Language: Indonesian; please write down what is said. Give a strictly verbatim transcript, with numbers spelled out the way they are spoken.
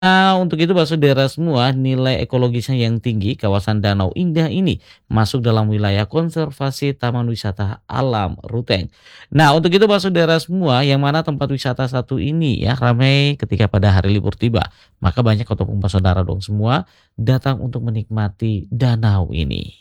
Nah, untuk itu Pak Saudara semua, nilai ekologisnya yang tinggi, kawasan Danau Indah ini masuk dalam wilayah konservasi Taman Wisata Alam Ruteng. Nah, untuk itu Pak Saudara semua, yang mana tempat wisata satu ini ya ramai ketika pada hari libur tiba. Maka banyak ataupun Pak Saudara dong semua datang untuk menikmati danau ini.